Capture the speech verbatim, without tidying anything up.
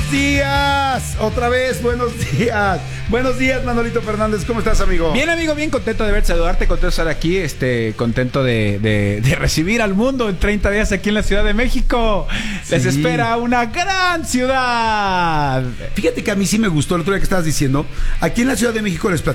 Buenos días, otra vez, buenos días. Buenos días, Manolito Fernández, ¿cómo estás, amigo? Bien, amigo, bien contento de verte, saludarte, contento de estar aquí, este, contento de, de, de recibir al mundo en treinta días aquí en la Ciudad de México. Sí. Les espera una gran ciudad. Fíjate que a mí sí me gustó el otro día que estabas diciendo. Aquí en la Ciudad de México les